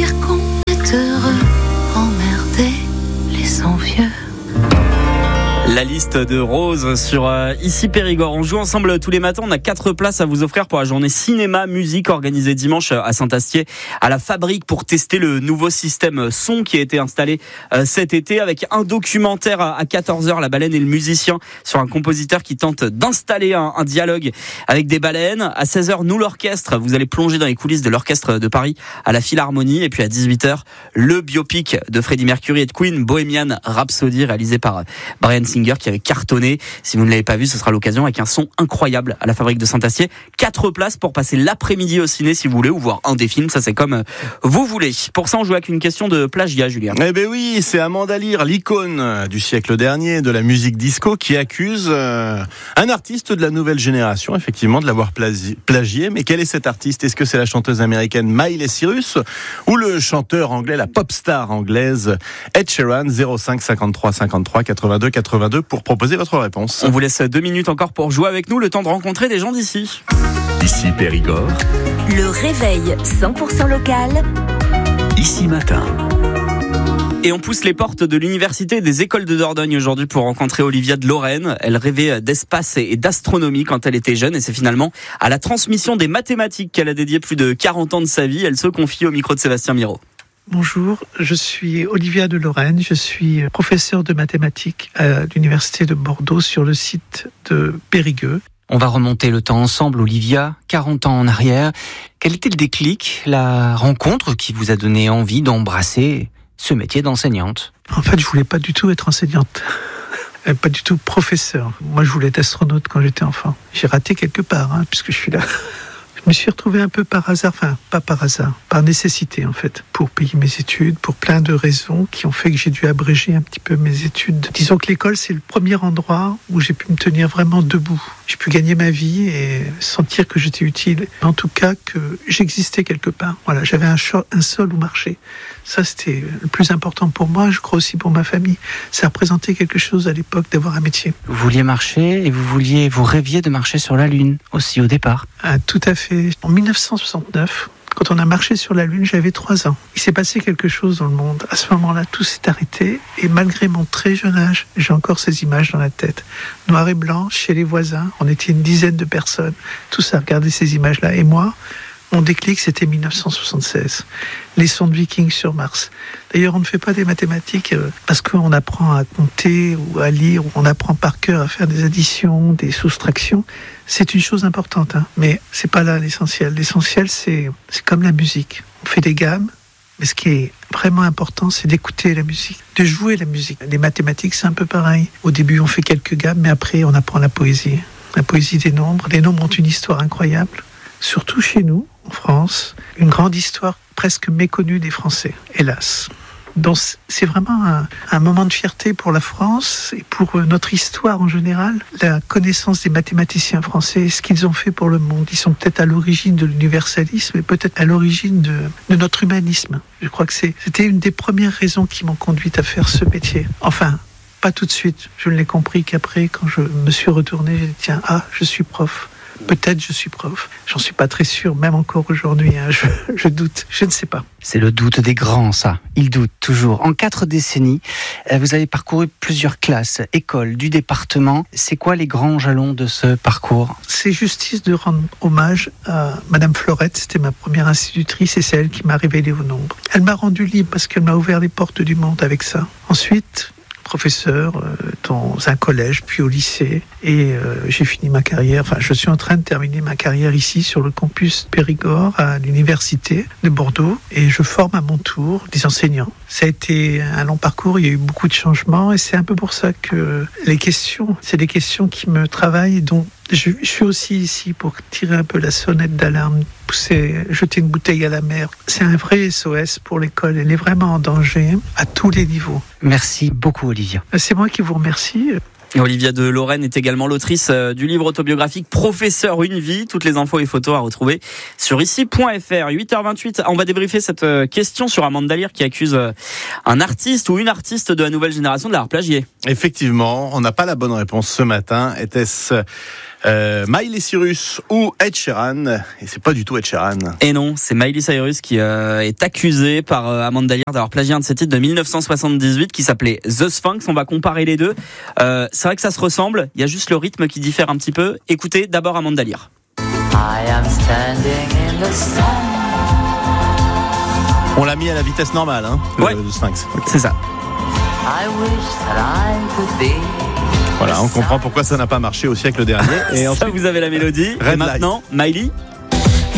dire qu'on est heureux, emmerder les envieux. La liste de Rose sur Ici Périgord. On joue ensemble tous les matins. On a 4 places à vous offrir pour la journée cinéma, musique organisée dimanche à Saint-Astier à la Fabrique pour tester le nouveau système son qui a été installé cet été avec un documentaire à 14h, La baleine et le musicien, sur un compositeur qui tente d'installer un dialogue avec des baleines. À 16h, nous l'orchestre. Vous allez plonger dans les coulisses de l'orchestre de Paris à la Philharmonie. Et puis à 18h, le biopic de Freddie Mercury et de Queen, Bohemian Rhapsody, réalisé par Bryan Singer, qui avait cartonné. Si vous ne l'avez pas vu, ce sera l'occasion avec un son incroyable à la Fabrique de Saint-Astier. 4 places pour passer l'après-midi au ciné si vous voulez, ou voir un des films, ça c'est comme vous voulez. Pour ça, on joue avec une question de plagiat, Julien. Eh ben oui, c'est Amanda Lear, l'icône du siècle dernier de la musique disco, qui accuse un artiste de la nouvelle génération, effectivement, de l'avoir plagié. Mais quel est cet artiste ? Est-ce que c'est la chanteuse américaine Miley Cyrus ou le chanteur anglais, la pop star anglaise Ed Sheeran? 05 53 53 82 82 pour proposer votre réponse. On vous laisse 2 minutes encore pour jouer avec nous, le temps de rencontrer des gens d'ici. Ici Périgord. Le réveil 100% local. Ici matin. Et on pousse les portes de l'université et des écoles de Dordogne aujourd'hui pour rencontrer Olivia de Lorraine. Elle rêvait d'espace et d'astronomie quand elle était jeune et c'est finalement à la transmission des mathématiques qu'elle a dédié plus de 40 ans de sa vie. Elle se confie au micro de Sébastien Miro. Bonjour, je suis Olivia de Lorraine, je suis professeure de mathématiques à l'université de Bordeaux sur le site de Périgueux. On va remonter le temps ensemble, Olivia, 40 ans en arrière. Quel était le déclic, la rencontre qui vous a donné envie d'embrasser ce métier d'enseignante ? En fait, je voulais pas du tout être enseignante, pas du tout professeur. Moi, je voulais être astronaute quand j'étais enfant. J'ai raté quelque part, puisque je suis là. Je me suis retrouvé un peu par hasard, enfin pas par hasard, par nécessité en fait, pour payer mes études, pour plein de raisons qui ont fait que j'ai dû abréger un petit peu mes études. Disons que l'école, c'est le premier endroit où j'ai pu me tenir vraiment debout. J'ai pu gagner ma vie et sentir que j'étais utile, en tout cas que j'existais quelque part. Voilà, j'avais un sol où marcher. Ça, c'était le plus important pour moi, je crois aussi pour ma famille. Ça représentait quelque chose à l'époque d'avoir un métier. Vous vouliez marcher et vous rêviez de marcher sur la Lune aussi au départ. Tout à fait. En 1969, quand on a marché sur la Lune, j'avais 3 ans. Il s'est passé quelque chose dans le monde. À ce moment-là, tout s'est arrêté. Et malgré mon très jeune âge, j'ai encore ces images dans la tête. Noir et blanc, chez les voisins, on était une dizaine de personnes. Tous à regarder ces images-là. Et moi, mon déclic, c'était 1976. Les sondes Vikings sur Mars. D'ailleurs, on ne fait pas des mathématiques parce qu'on apprend à compter ou à lire, ou on apprend par cœur à faire des additions, des soustractions. C'est une chose importante, mais c'est pas là l'essentiel. L'essentiel, c'est comme la musique. On fait des gammes, mais ce qui est vraiment important, c'est d'écouter la musique, de jouer la musique. Les mathématiques, c'est un peu pareil. Au début, on fait quelques gammes, mais après, on apprend la poésie des nombres. Les nombres ont une histoire incroyable. Surtout chez nous, en France, une grande histoire presque méconnue des Français, hélas. Donc c'est vraiment un moment de fierté pour la France et pour notre histoire en général, la connaissance des mathématiciens français, ce qu'ils ont fait pour le monde. Ils sont peut-être à l'origine de l'universalisme et peut-être à l'origine de notre humanisme. Je crois que c'était une des premières raisons qui m'ont conduite à faire ce métier. Enfin, pas tout de suite. Je ne l'ai compris qu'après, quand je me suis retourné, j'ai dit tiens, je suis prof. Peut-être je suis prof. J'en suis pas très sûr, même encore aujourd'hui. Je doute, je ne sais pas. C'est le doute des grands, ça. Ils doutent toujours. En 4 décennies, vous avez parcouru plusieurs classes, écoles du département. C'est quoi les grands jalons de ce parcours ? C'est justice de rendre hommage à Madame Florette. C'était ma première institutrice et c'est elle qui m'a révélé au nombre. Elle m'a rendu libre parce qu'elle m'a ouvert les portes du monde avec ça. Ensuite, professeur dans un collège, puis au lycée. Et j'ai fini ma carrière, enfin je suis en train de terminer ma carrière ici sur le campus Périgord à l'université de Bordeaux. Et je forme à mon tour des enseignants. Ça a été un long parcours, il y a eu beaucoup de changements. Et c'est un peu pour ça que c'est des questions qui me travaillent. Donc je suis aussi ici pour tirer un peu la sonnette d'alarme, jeter une bouteille à la mer. C'est un vrai SOS pour l'école. Elle est vraiment en danger à tous les niveaux. Merci beaucoup, Olivia. C'est moi qui vous remercie. Et Olivia de Lorraine est également l'autrice du livre autobiographique Professeur une vie. Toutes les infos et photos à retrouver sur ici.fr. 8h28, on va débriefer cette question sur Amanda Lear qui accuse un artiste ou une artiste de la nouvelle génération de l'avoir plagié. Effectivement, on n'a pas la bonne réponse ce matin. Était-ce Miley Cyrus ou Ed Sheeran? Et c'est pas du tout Ed Sheeran. Et non, c'est Miley Cyrus qui est accusée par Amanda Lear d'avoir plagié un de ses titres de 1978 qui s'appelait The Sphinx. On va comparer les deux. C'est vrai que ça se ressemble, il y a juste le rythme qui diffère un petit peu. Écoutez d'abord Amanda Lear. I am standing in the sun. On l'a mis à la vitesse normale, hein, le Sphinx. Okay. C'est ça. I wish that I could be. Voilà, on comprend pourquoi ça n'a pas marché au siècle dernier. Et Ça, ensuite, vous avez la mélodie. Red Et maintenant, Miley.